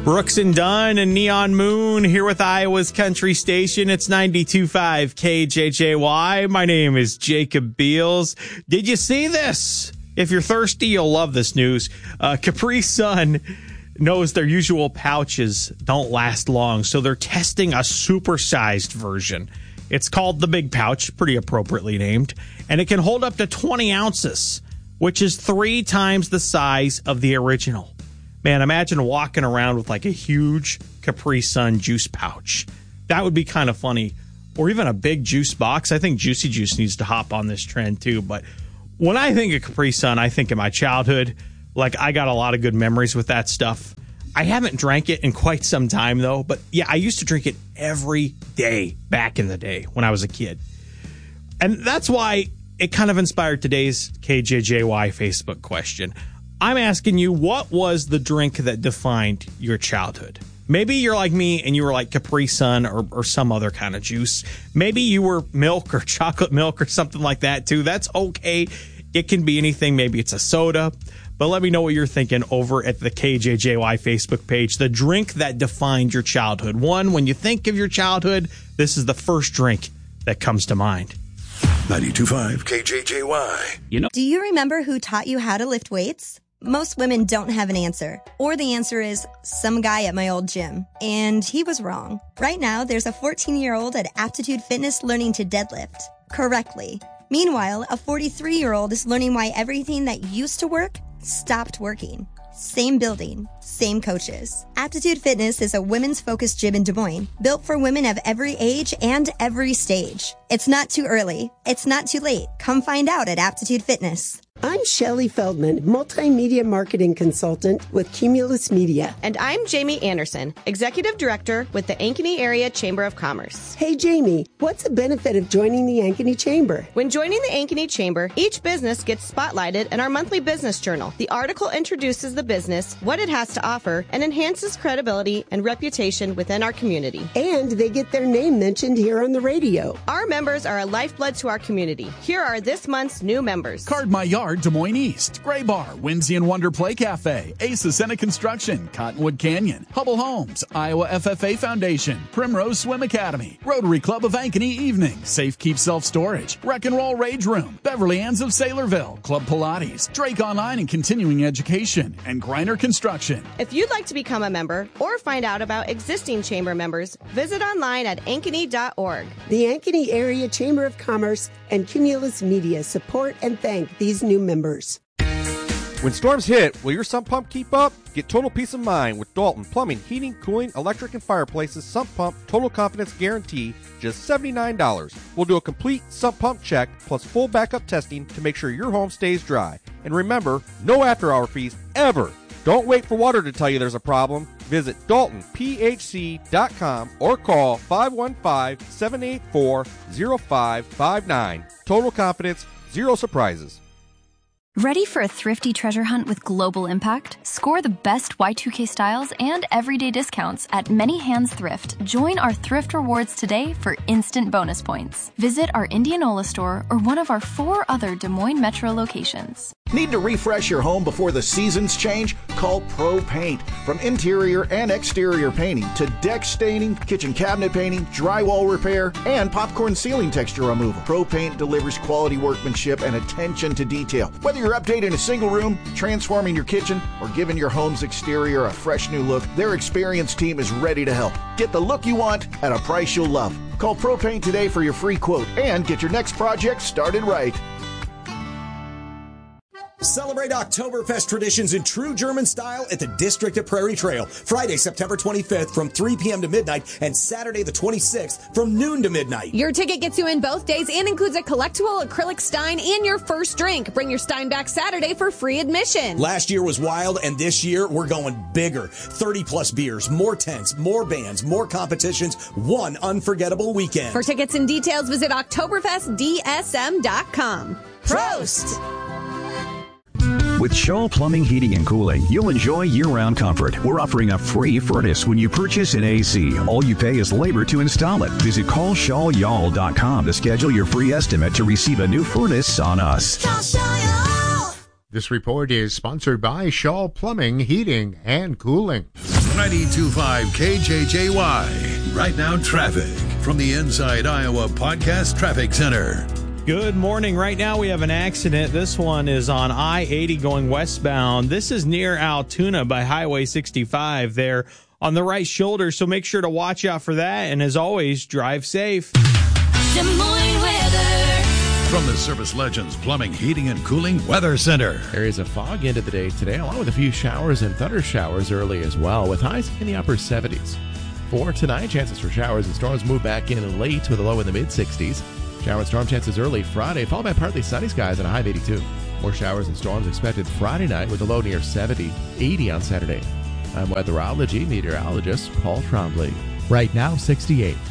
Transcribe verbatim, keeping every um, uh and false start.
Brooks and Dunn and Neon Moon here with Iowa's Country Station. It's ninety-two point five K J J Y. My name is Jacob Beals. Did you see this? If you're thirsty, you'll love this news. Uh, Capri Sun knows their usual pouches don't last long, so they're testing a supersized version. It's called the Big Pouch, pretty appropriately named, and it can hold up to twenty ounces, which is three times the size of the original. Man, imagine walking around with like a huge Capri Sun juice pouch. That would be kind of funny. Or even a big juice box. I think Juicy Juice needs to hop on this trend too. But when I think of Capri Sun, I think of my childhood. Like, I got a lot of good memories with that stuff. I haven't drank it in quite some time, though. But yeah, I used to drink it every day back in the day when I was a kid. And that's why it kind of inspired today's K J J Y Facebook question. I'm asking you, what was the drink that defined your childhood? Maybe you're like me and you were like Capri Sun or, or some other kind of juice. Maybe you were milk or chocolate milk or something like that too. That's okay. It can be anything. Maybe it's a soda. But let me know what you're thinking over at the K J J Y Facebook page. The drink that defined your childhood. One, when you think of your childhood, this is the first drink that comes to mind. ninety-two point five K J J Y. You know. Do you remember who taught you how to lift weights? Most women don't have an answer. Or the answer is some guy at my old gym. And he was wrong. Right now, there's a fourteen-year-old at Aptitude Fitness learning to deadlift correctly. Meanwhile, a forty-three-year-old is learning why everything that used to work stopped working. Same building, same coaches. Aptitude Fitness is a women's focused gym in Des Moines, built for women of every age and every stage. It's not too early. It's not too late. Come find out at Aptitude Fitness. I'm Shelley Feldman, multimedia marketing consultant with Cumulus Media. And I'm Jamie Anderson, executive director with the Ankeny Area Chamber of Commerce. Hey, Jamie, what's the benefit of joining the Ankeny Chamber? When joining the Ankeny Chamber, each business gets spotlighted in our monthly business journal. The article introduces the business, what it has to offer, and enhances credibility and reputation within our community. And they get their name mentioned here on the radio. Our members are a lifeblood to our community. Here are this month's new members. Card My Yard, Des Moines East, Gray Bar, Whimsy and Wonder Play Cafe, Ace Ascena Construction, Cottonwood Canyon, Hubble Homes, Iowa F F A Foundation, Primrose Swim Academy, Rotary Club of Ankeny Evening, Safe Keep Self Storage, Wreck and Roll Rage Room, Beverly Ann's of Saylorville, Club Pilates, Drake Online and Continuing Education, and Griner Construction. If you'd like to become a member or find out about existing chamber members, visit online at ankeny dot org. The Ankeny Area Chamber of Commerce and Cumulus Media support and thank these new members. When storms hit, will your sump pump keep up? Get total peace of mind with Dalton Plumbing, Heating, Cooling, Electric, and Fireplaces Sump Pump Total Confidence Guarantee, just seventy-nine dollars. We'll do a complete sump pump check plus full backup testing to make sure your home stays dry. And remember, no after-hour fees ever. Don't wait for water to tell you there's a problem. Visit Dalton P H C dot com or call five one five, seven eight four, zero five five nine. Total confidence, zero surprises. Ready for a thrifty treasure hunt with global impact? Score the best Y two K styles and everyday discounts at Many Hands Thrift. Join our thrift rewards today for instant bonus points. Visit our Indianola store or one of our four other Des Moines Metro locations. Need to refresh your home before the seasons change? Call Pro Paint. From interior and exterior painting to deck staining, kitchen cabinet painting, drywall repair, and popcorn ceiling texture removal. Pro Paint delivers quality workmanship and attention to detail. Whether you're updating a single room, transforming your kitchen, or giving your home's exterior a fresh new look, their experienced team is ready to help. Get the look you want at a price you'll love. Call Pro Paint today for your free quote and get your next project started right. Celebrate Oktoberfest traditions in true German style at the District at Prairie Trail. Friday, September twenty-fifth from three p.m. to midnight and Saturday the twenty-sixth from noon to midnight. Your ticket gets you in both days and includes a collectible acrylic Stein and your first drink. Bring your Stein back Saturday for free admission. Last year was wild, and this year we're going bigger. thirty plus beers, more tents, more bands, more competitions, one unforgettable weekend. For tickets and details, visit Oktoberfest D S M dot com. Prost! With Shaw Plumbing, Heating, and Cooling, you'll enjoy year-round comfort. We're offering a free furnace when you purchase an A C. All you pay is labor to install it. Visit call shaw y'all dot com to schedule your free estimate to receive a new furnace on us. This report is sponsored by Shaw Plumbing, Heating, and Cooling. ninety-two point five K J J Y. Right now, traffic from the Inside Iowa Podcast Traffic Center. Good morning. Right now we have an accident. This one is on I eighty going westbound. This is near Altoona by Highway sixty-five there on the right shoulder. So make sure to watch out for that. And as always, drive safe. Des Moines weather. From the Service Legends Plumbing, Heating, and Cooling Weather Center. Areas of fog into the day today, along with a few showers and thunder showers early as well, with highs in the upper seventies. For tonight, chances for showers and storms move back in late with a low in the mid-sixties. Shower and storm chances early Friday, followed by partly sunny skies and a high of eighty-two. More showers and storms expected Friday night with a low near seventy, eighty on Saturday. I'm weatherology meteorologist Paul Trombley. Right now, sixty-eight.